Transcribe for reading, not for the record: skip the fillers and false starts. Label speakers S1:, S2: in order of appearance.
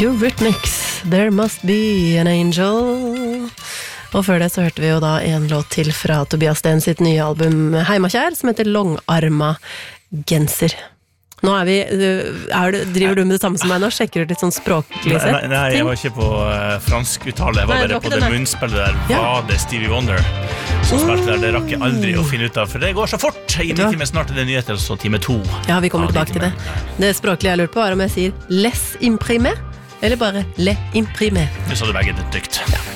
S1: Eurythmics, There Must Be an Angel. Og før det så hørte vi jo da en låt til fra Tobias Sten sitt nye album Heimakjær, som heter Longarma genser. Nå driver du med det samme som meg nå? Sjekker du litt sånn språklig sett?
S2: Nei, jeg var ikke på fransk uttale. Jeg var bare på det munnspillet der. Var det Stevie Wonder som spilte der? Det rakk jeg aldri å finne ut av, for det går så fort. I en time snart det nyheter, så time 2.
S1: Ja, vi kommer tilbake til det. Det språklige jeg lurte på var om jeg sier les imprimé, eller bare le imprimé.
S2: Du sa det begge dykt.